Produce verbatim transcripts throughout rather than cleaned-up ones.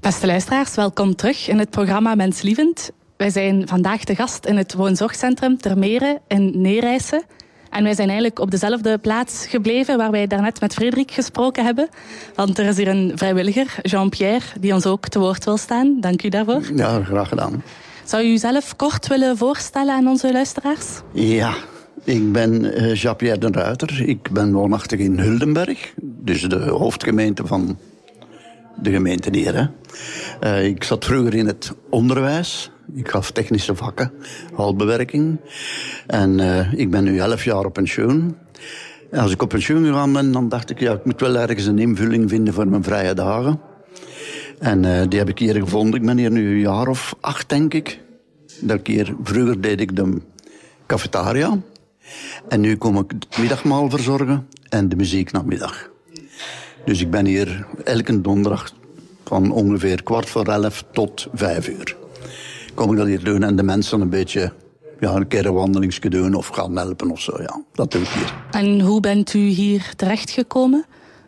Beste luisteraars, welkom terug in het programma Menslievend. Wij zijn vandaag te gast in het woonzorgcentrum Ter Mere in Neerijssen. En wij zijn eigenlijk op dezelfde plaats gebleven waar wij daarnet met Frederik gesproken hebben. Want er is hier een vrijwilliger, Jean-Pierre, die ons ook te woord wil staan. Dank u daarvoor. Ja, graag gedaan. Zou u uzelf kort willen voorstellen aan onze luisteraars? Ja, ik ben uh, Jean-Pierre de Ruiter. Ik ben woonachtig in Huldenberg, dus de hoofdgemeente van de gemeente hier. Hè. Uh, ik zat vroeger in het onderwijs. Ik gaf technische vakken, houtbewerking. En uh, ik ben nu elf jaar op pensioen. En als ik op pensioen gegaan ben, dan dacht ik, ja, ik moet wel ergens een invulling vinden voor mijn vrije dagen. En uh, die heb ik hier gevonden. Ik ben hier nu een jaar of acht, denk ik. Dat ik hier, vroeger deed ik de cafetaria. En nu kom ik het middagmaal verzorgen en de muzieknamiddag. Dus ik ben hier elke donderdag van ongeveer kwart voor elf tot vijf uur. Kom ik dat hier doen en de mensen een beetje, ja, een keer een wandelingsje doen of gaan helpen of zo. Ja, dat doe ik hier. En hoe bent u hier terechtgekomen?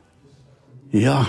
Ja,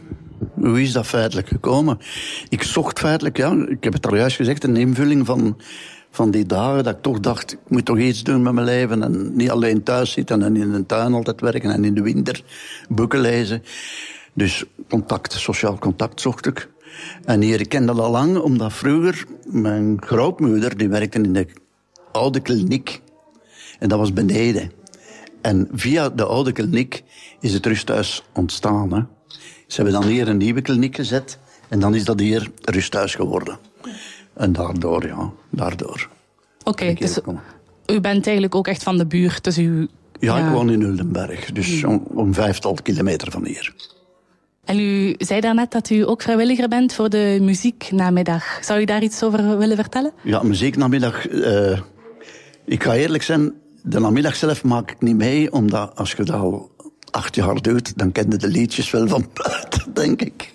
hoe is dat feitelijk gekomen? Ik zocht feitelijk, ja, ik heb het al juist gezegd, een invulling van, van die dagen dat ik toch dacht, ik moet toch iets doen met mijn leven en niet alleen thuis zitten en in de tuin altijd werken en in de winter boeken lezen. Dus contact, sociaal contact zocht ik. En hier, ik ken dat al lang, omdat vroeger mijn grootmoeder, die werkte in de oude kliniek. En dat was beneden. En via de oude kliniek is het rusthuis ontstaan. Hè. Ze hebben dan hier een nieuwe kliniek gezet. En dan is dat hier rusthuis geworden. En daardoor, ja, daardoor. Oké, okay, dus u bent eigenlijk ook echt van de buurt, dus u... Ja, ja. Ik woon in Huldenberg, dus om, om vijftal kilometer van hier. En u zei daarnet dat u ook vrijwilliger bent voor de muzieknamiddag. Zou u daar iets over willen vertellen? Ja, muzieknamiddag... Uh, ik ga eerlijk zijn, de namiddag zelf maak ik niet mee, omdat als je dat al acht jaar doet, dan ken je de liedjes wel van buiten, denk ik.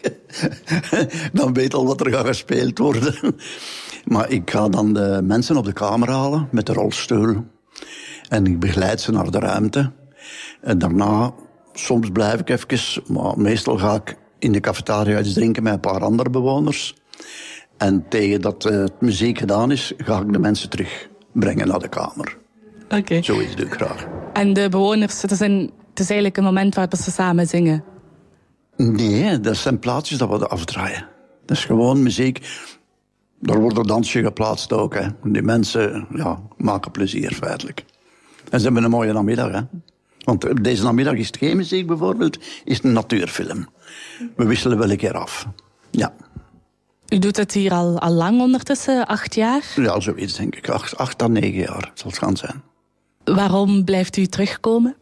Dan weet al wat er gaat gespeeld worden. Maar ik ga dan de mensen op de kamer halen met de rolstoel. En ik begeleid ze naar de ruimte. En daarna... Soms blijf ik even, maar meestal ga ik in de cafetaria iets drinken met een paar andere bewoners. En tegen dat uh, het muziek gedaan is, ga ik de mensen terugbrengen naar de kamer. Oké. Okay. Zoiets doe ik graag. En de bewoners, het is, een, het is eigenlijk een moment waarop ze samen zingen? Nee, dat zijn plaatsjes dat we afdraaien. Dat is gewoon muziek. Daar wordt een dansje geplaatst ook. Hè. Die mensen ja, maken plezier feitelijk. En ze hebben een mooie namiddag, hè. Want deze namiddag is het geen muziek bijvoorbeeld, is het een natuurfilm. We wisselen wel een keer af. Ja. U doet het hier al, al lang ondertussen, acht jaar? Ja, zoiets denk ik. Acht, acht à negen jaar zal het gaan zijn. Waarom blijft u terugkomen?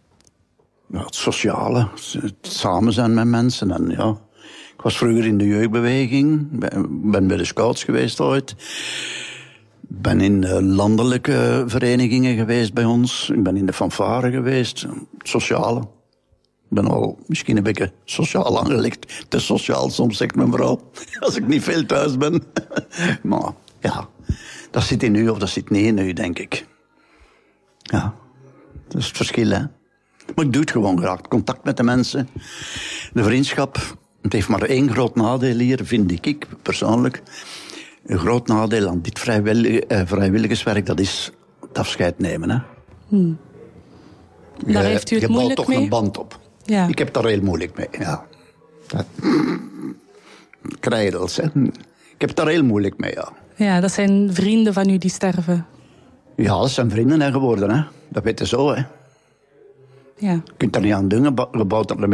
Ja, het sociale, het samen zijn met mensen. En ja, ik was vroeger in de jeugdbeweging, ben bij de scouts geweest ooit. Ik ben in de landelijke verenigingen geweest bij ons. Ik ben in de fanfare geweest. Het sociale. Ik ben al misschien een beetje sociaal aangelegd. Te sociaal soms, zegt mijn vrouw. Als ik niet veel thuis ben. Maar ja, dat zit in u of dat zit niet in u, denk ik. Ja, dat is het verschil, hè. Maar ik doe het gewoon graag. Contact met de mensen. De vriendschap. Het heeft maar één groot nadeel hier, vind ik persoonlijk. Een groot nadeel aan dit vrijwillig, eh, vrijwilligerswerk, dat is het afscheid nemen. Hè. Hmm. Daar je, heeft u het je moeilijk bouwt toch mee? een band op. Ja. Ik heb daar heel moeilijk mee. Ja. Dat... Kreidels, hè. Ik heb daar heel moeilijk mee, ja. Ja, dat zijn vrienden van u die sterven. Ja, dat zijn vrienden hè, geworden, hè. Dat weet je zo, hè. Ja. Je kunt daar niet aan doen, je bouwt er